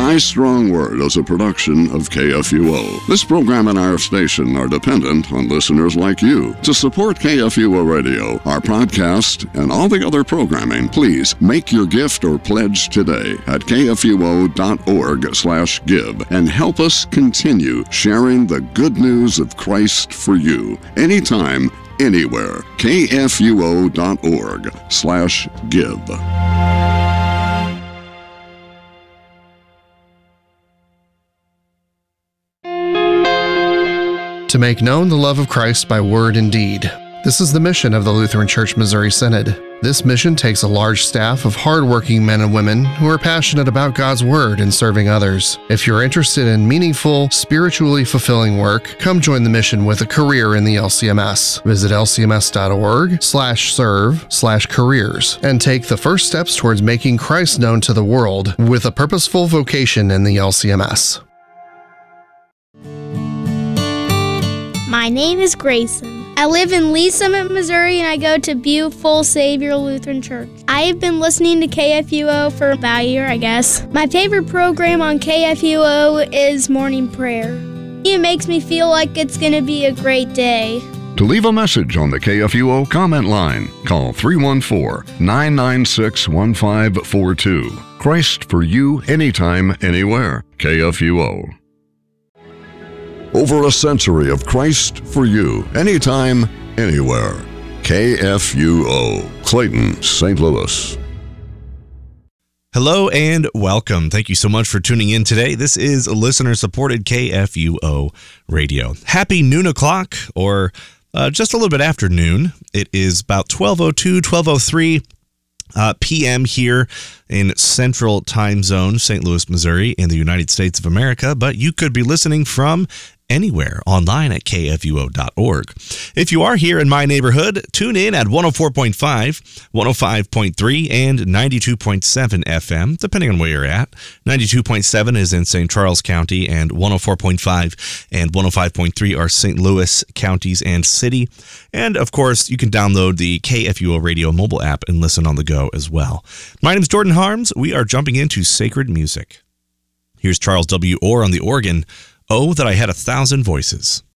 My Strong Word is a production of KFUO. This program and our station are dependent on listeners like you. To support KFUO Radio, our podcast, and all the other programming, please make your gift or pledge today at kfuo.org/give and help us continue sharing the good news of Christ for you. Anytime, anywhere. kfuo.org/give. To make known the love of Christ by word and deed. This is the mission of the Lutheran Church Missouri Synod. This mission takes a large staff of hardworking men and women who are passionate about God's Word and serving others. If you're interested in meaningful, spiritually fulfilling work, come join the mission with a career in the LCMS. Visit lcms.org/serve/careers and take the first steps towards making Christ known to the world with a purposeful vocation in the LCMS. My name is Grayson. I live in Lee Summit, Missouri, and I go to Beautiful Savior Lutheran Church. I have been listening to KFUO for about a year, I guess. My favorite program on KFUO is Morning Prayer. It makes me feel like it's going to be a great day. To leave a message on the KFUO comment line, call 314-996-1542. Christ for you, anytime, anywhere. KFUO. Over a century of Christ for you, anytime, anywhere. KFUO, Clayton, St. Louis. Hello and welcome. Thank you so much for tuning in today. This is listener-supported KFUO Radio. Happy noon o'clock, or just a little bit after noon. It is about 12:02, 12:03 p.m. here in Central Time Zone, St. Louis, Missouri, in the United States of America, but you could be listening from anywhere online at kfuo.org. If you are here in my neighborhood, tune in at 104.5, 105.3, and 92.7 FM, depending on where you're at. 92.7 is in St. Charles County, and 104.5 and 105.3 are St. Louis counties and city. And, of course, you can download the KFUO Radio mobile app and listen on the go as well. My name is Jordan Harms. We are jumping into sacred music. Here's Charles W. Orr on the organ. Oh, that I had 1,000 voices.